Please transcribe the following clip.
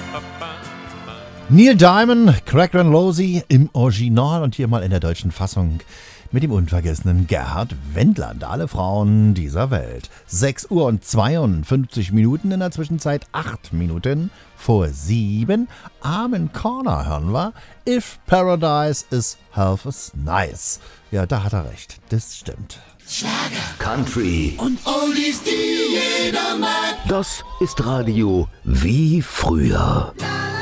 Neil Diamond, Cracker and Losey im Original und hier mal in der deutschen Fassung mit dem unvergessenen Gerhard Wendland. Alle Frauen dieser Welt. 6 Uhr und 52 Minuten, in der Zwischenzeit 8 Minuten vor 7. Armin Corner hören wir. If Paradise is half as nice. Ja, da hat er recht. Das stimmt. Schlager, Country und Oldies, die jeder mag. Das ist Radio wie früher.